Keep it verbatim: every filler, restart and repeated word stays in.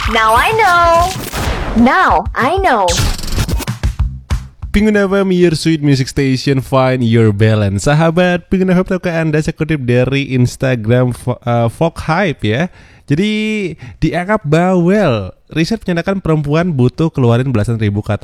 Now I know. Now I know. Pengguna F M, your sweet music station, find your balance. Sahabat pengguna F M, tahukah Anda, saya kutip dari Instagram uh, Folk Hype ya. Jadi dianggap bawel. Riset menyatakan perempuan butuh keluarin belasan ribu kata